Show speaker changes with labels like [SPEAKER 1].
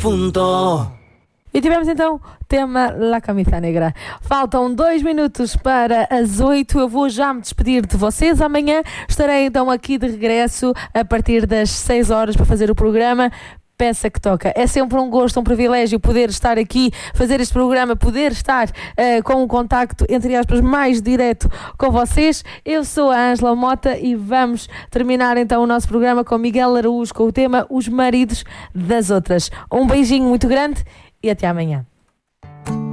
[SPEAKER 1] difunto.
[SPEAKER 2] E tivemos então tema La Camisa Negra. Faltam 2 minutos para as 8. Eu vou já me despedir de vocês. Amanhã estarei então aqui de regresso a partir das 6 horas para fazer o programa Peça que Toca. É sempre um gosto, um privilégio poder estar aqui, fazer este programa, poder estar com um contacto, entre aspas, mais direto com vocês. Eu sou a Ângela Mota e vamos terminar então o nosso programa com Miguel Araújo com o tema Os Maridos das Outras. Um beijinho muito grande e até amanhã.